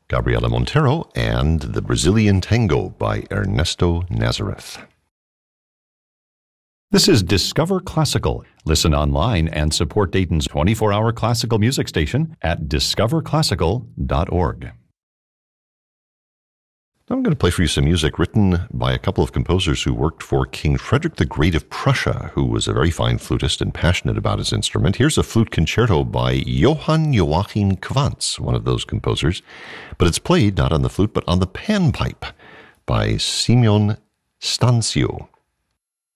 Gabriela Montero, and The Brazilian Tango by Ernesto Nazareth. This is Discover Classical. Listen online and support Dayton's 24-hour classical music station at discoverclassical.org. I'm going to play for you some music written by a couple of composers who worked for King Frederick the Great of Prussia, who was a very fine flutist and passionate about his instrument. Here's a flute concerto by Johann Joachim Quantz, one of those composers, but it's played not on the flute but on the panpipe by Simeon Stancio.